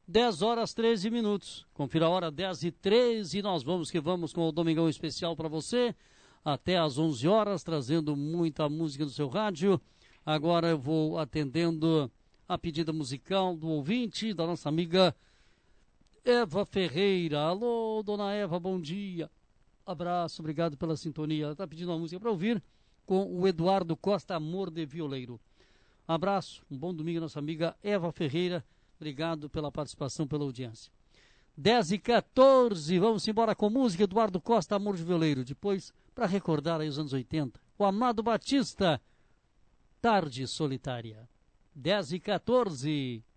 10 horas 13 minutos. Confira a hora 10 e 13. Nós vamos que vamos com o Domingão Especial para você. Até às 11 horas, trazendo muita música do seu rádio. Agora eu vou atendendo a pedida musical do ouvinte, da nossa amiga Eva Ferreira. Alô, dona Eva, bom dia. Abraço, obrigado pela sintonia. Ela está pedindo uma música para ouvir com o Eduardo Costa, Amor de Violeiro. Abraço, um bom domingo, nossa amiga Eva Ferreira. Obrigado pela participação, pela audiência. 10 e 14, vamos embora com música, Eduardo Costa, Amor de Violeiro. Depois, para recordar aí os anos 80, o Amado Batista, Tarde Solitária. 10 e 14.